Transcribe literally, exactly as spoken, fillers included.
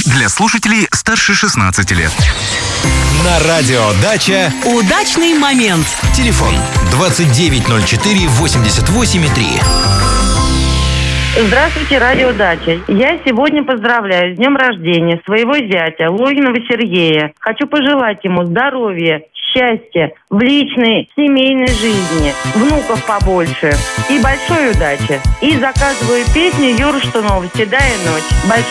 для слушателей старше шестнадцати лет. На радио «Дача» удачный момент. Телефон двадцать девять ноль четыре восемьдесят восемь три. Здравствуйте, радио «Дача». Я сегодня поздравляю с днем рождения своего зятя Логинова Сергея. Хочу пожелать ему здоровья, счастья в личной, семейной жизни, внуков побольше и большой удачи. И заказываю песню Юры Штунова «Седая ночь». Большое